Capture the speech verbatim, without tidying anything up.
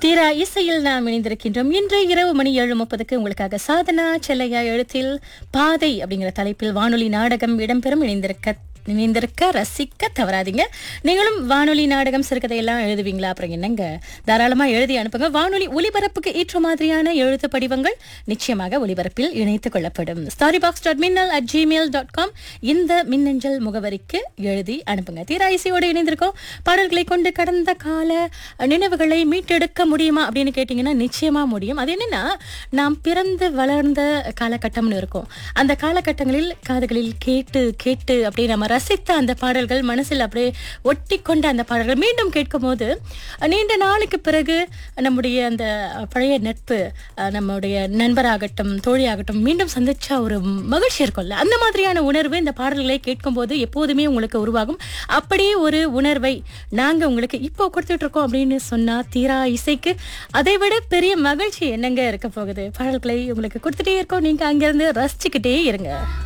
தீரா இசையில் நாம் இணைந்திருக்கின்றோம். இன்று இரவு மணி ஏழு முப்பதுக்கு உங்களுக்காக சாதனா செல்லையா எழுத்தில் பாதை அப்படிங்கிற தலைப்பில் வானொலி நாடகம் இடம்பெறும். இணைந்திருக்க இணைந்திருக்க ரசிக்க தவறாதீங்க. நீங்களும் வானொலி நாடகம் சிறுகதையெல்லாம் எழுதுவீங்களா? அப்புறம் என்னங்க, தாராளமா எழுதி அனுப்புங்க. வானொலி ஒலிபரப்புக்கு ஏற்ற மாதிரியான எழுத்து படிவங்கள் நிச்சயமாக ஒலிபரப்பில் இணைத்துக் கொள்ளப்படும். ஸ்டாரி பாக்ஸ் டாட் மின்னல் அட் ஜிமெயில் டாட் காம் இந்த மின்னஞ்சல் முகவரிக்கு எழுதி அனுப்புங்க. தீரா இசையோடு இணைந்திருக்கோம். பாடல்களை கொண்டு கடந்த கால நினைவுகளை மீட்டெடுக்க முடியுமா அப்படின்னு கேட்டீங்கன்னா நிச்சயமா முடியும். அது என்னன்னா, நாம் பிறந்து வளர்ந்த காலகட்டம்னு இருக்கும். அந்த காலகட்டங்களில் காதுகளில் கேட்டு கேட்டு அப்படியே நம்ம ரசித்த அந்த பாடல்கள் மனசில் அப்படியே ஒட்டி கொண்ட அந்த பாடல்கள் மீண்டும் கேட்கும் போது நீண்ட நாளுக்கு பிறகு நம்முடைய அந்த பழைய நட்பு, நம்முடைய நண்பராகட்டும் தோழியாகட்டும் மீண்டும் சந்திச்சா ஒரு மகிழ்ச்சி இருக்கும்ல, அந்த மாதிரியான உணர்வு இந்த பாடல்களை கேட்கும் போது எப்போதுமே உங்களுக்கு உருவாகும். அப்படியே ஒரு உணர்வை நாங்க உங்களுக்கு இப்போ கொடுத்துட்டு இருக்கோம் அப்படின்னு சொன்னா தீரா இசைக்கு அதை விட பெரிய மகிழ்ச்சி என்னங்க இருக்க போகுது. பாடல்களை உங்களுக்கு கொடுத்துட்டே இருக்கோம், நீங்க அங்கிருந்து ரசிச்சுக்கிட்டே இருங்க.